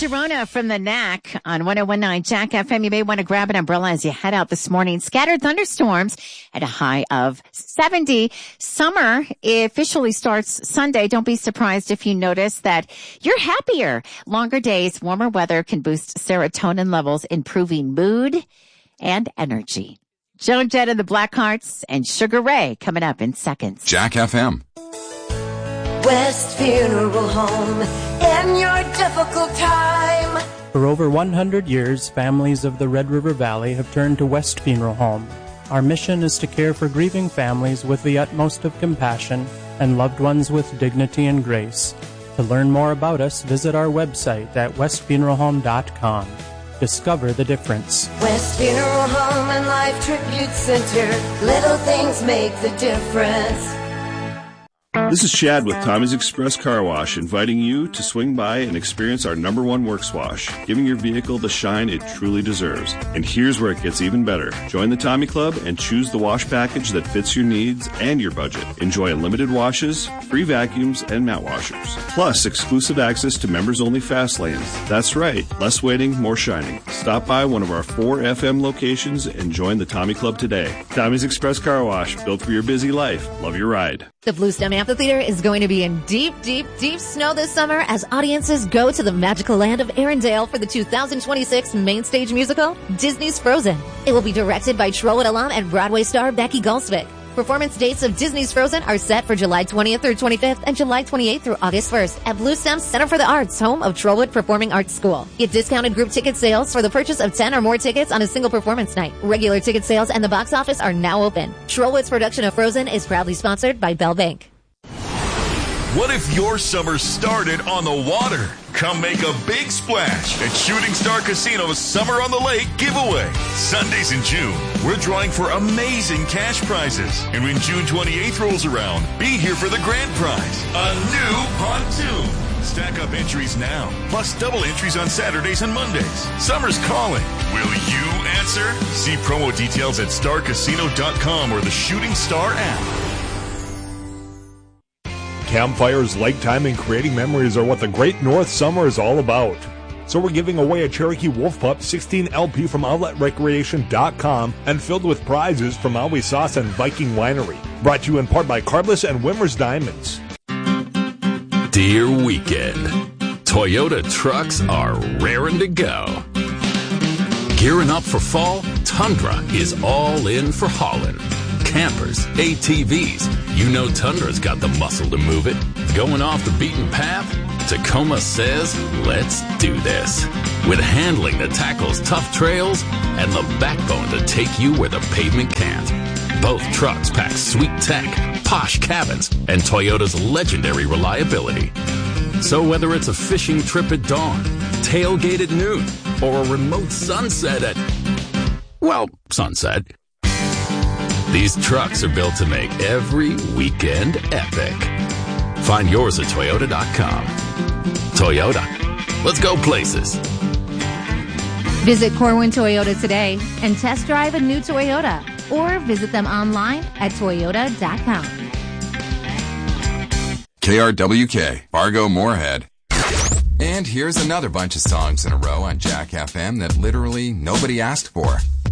Sharona from the Knack on 101.9 Jack FM. You may want to grab an umbrella as you head out this morning. Scattered thunderstorms at a high of 70. Summer officially starts Sunday. Don't be surprised if you notice that you're happier. Longer days, warmer weather can boost serotonin levels, improving mood and energy. Joan Jett and the Blackhearts and Sugar Ray coming up in seconds. Jack FM. West Funeral Home in your difficult time. For over 100 years, families of the Red River Valley have turned to West Funeral Home. Our mission is to care for grieving families with the utmost of compassion and loved ones with dignity and grace. To learn more about us, visit our website at westfuneralhome.com. Discover the difference. West Funeral Home and Life Tribute Center. Little things make the difference. This is Chad with Tommy's Express Car Wash, inviting you to swing by and experience our #1 works wash, giving your vehicle the shine it truly deserves. And here's where it gets even better. Join the Tommy Club and choose the wash package that fits your needs and your budget. Enjoy unlimited washes, free vacuums, and mat washers. Plus, exclusive access to members-only fast lanes. That's right, less waiting, more shining. Stop by one of our 4 FM locations and join the Tommy Club today. Tommy's Express Car Wash, built for your busy life. Love your ride. The Bluestem Amphitheater is going to be in deep, deep, deep snow this summer as audiences go to the magical land of Arendelle for the 2026 main stage musical, Disney's Frozen. It will be directed by Trollope alum and Broadway star Becky Goldsvick. Performance dates of Disney's Frozen are set for July 20th through 25th and July 28th through August 1st at Bluestem Center for the Arts, home of Trollope Performing Arts School. Get discounted group ticket sales for the purchase of 10 or more tickets on a single performance night. Regular ticket sales and the box office are now open. Trollope's production of Frozen is proudly sponsored by Bell Bank. What if your summer started on the water? Come make a big splash at Shooting Star Casino's Summer on the Lake giveaway. Sundays in June, we're drawing for amazing cash prizes. And when June 28th rolls around, be here for the grand prize, a new pontoon. Stack up entries now, plus double entries on Saturdays and Mondays. Summer's calling. Will you answer? See promo details at starcasino.com or the Shooting Star app. Campfires, lake time, and creating memories are what the Great North Summer is all about. So we're giving away a Cherokee Wolf Pup 16 LP from OutletRecreation.com and filled with prizes from Maui Sauce and Viking Winery. Brought to you in part by Cardless and Wimmer's Diamonds. Dear weekend, Toyota trucks are raring to go. Gearing up for fall, Tundra is all in for hauling. Campers, ATVs, you know Tundra's got the muscle to move it. Going off the beaten path? Tacoma says, let's do this. With handling that tackles tough trails and the backbone to take you where the pavement can't. Both trucks pack sweet tech, posh cabins, and Toyota's legendary reliability. So whether it's a fishing trip at dawn, tailgate at noon, or a remote sunset at, well, sunset, these trucks are built to make every weekend epic. Find yours at Toyota.com. Toyota. Let's go places. Visit Corwin Toyota today and test drive a new Toyota or visit them online at Toyota.com. KRWK, Fargo Moorhead. And here's another bunch of songs in a row on Jack FM that literally nobody asked for.